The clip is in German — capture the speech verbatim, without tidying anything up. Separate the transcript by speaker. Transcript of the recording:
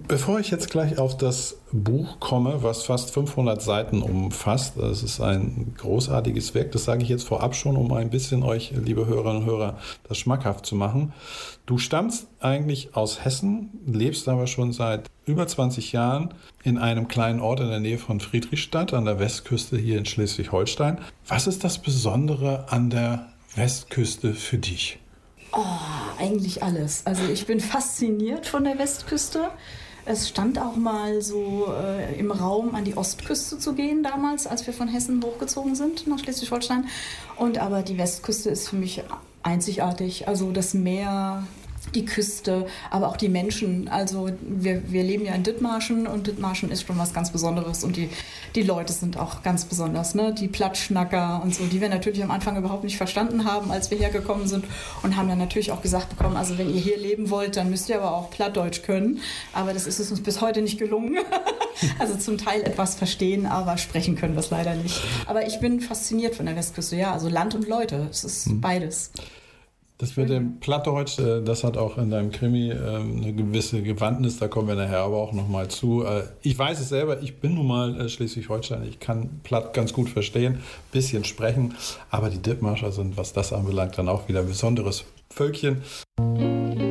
Speaker 1: Bevor ich jetzt gleich auf das Buch komme, was fast fünfhundert Seiten umfasst, das ist ein großartiges Werk, das sage ich jetzt vorab schon, um ein bisschen euch, liebe Hörerinnen und Hörer, das schmackhaft zu machen. Du stammst eigentlich aus Hessen, lebst aber schon seit über zwanzig Jahren in einem kleinen Ort in der Nähe von Friedrichstadt an der Westküste hier in Schleswig-Holstein. Was ist das Besondere an der Westküste für dich?
Speaker 2: Oh, eigentlich alles. Also ich bin fasziniert von der Westküste. Es stand auch mal so äh, im Raum, an die Ostküste zu gehen damals, als wir von Hessen hochgezogen sind nach Schleswig-Holstein. Und aber die Westküste ist für mich einzigartig. Also das Meer, die Küste, aber auch die Menschen. Also wir, wir leben ja in Dithmarschen und Dithmarschen ist schon was ganz Besonderes und die, die Leute sind auch ganz besonders, ne? Die Plattschnacker und so, die wir natürlich am Anfang überhaupt nicht verstanden haben, als wir hergekommen sind und haben dann natürlich auch gesagt bekommen, also wenn ihr hier leben wollt, dann müsst ihr aber auch Plattdeutsch können, aber das ist es uns bis heute nicht gelungen. Also zum Teil etwas verstehen, aber sprechen können wir es leider nicht. Aber ich bin fasziniert von der Westküste, ja, also Land und Leute, es ist hm. beides.
Speaker 1: Das mit dem Plattdeutsch, das hat auch in deinem Krimi eine gewisse Gewandtnis, da kommen wir nachher aber auch nochmal zu. Ich weiß es selber, ich bin nun mal Schleswig-Holstein, ich kann Platt ganz gut verstehen, bisschen sprechen, aber die Dithmarscher sind, was das anbelangt, dann auch wieder ein besonderes Völkchen.